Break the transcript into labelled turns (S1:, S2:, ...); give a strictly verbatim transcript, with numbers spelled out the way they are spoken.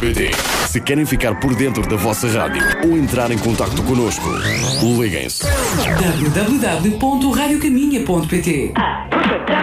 S1: pt. Se querem ficar por dentro da vossa rádio ou entrar em contacto connosco, liguem-se.
S2: w w w ponto rádio caminha ponto pt